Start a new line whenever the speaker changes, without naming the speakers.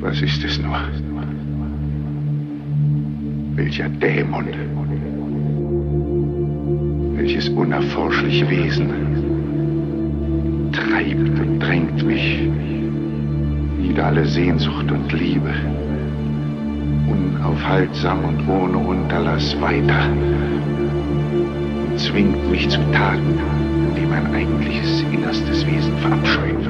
Was ist es nur? Welcher Dämon? Welches unerforschliche Wesen treibt und drängt mich wider alle Sehnsucht und Liebe, unaufhaltsam und ohne Unterlass weiter und zwingt mich zu Taten, die mein eigentliches innerstes Wesen verabscheuen wird.